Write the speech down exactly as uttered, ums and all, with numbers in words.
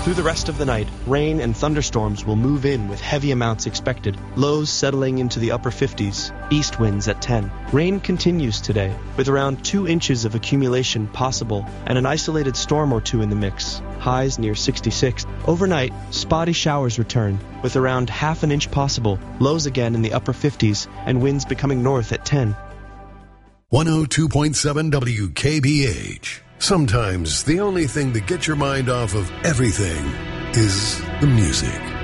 Through the rest of the night, rain and thunderstorms will move in with heavy amounts expected, lows settling into the upper fifties, east winds at ten. Rain continues today, with around two inches of accumulation possible and an isolated storm or two in the mix, highs near sixty-six. Overnight, spotty showers return, with around half an inch possible, lows again in the upper fifties, and winds becoming north at ten. one oh two point seven W K B H. Sometimes the only thing that gets your mind off of everything is the music.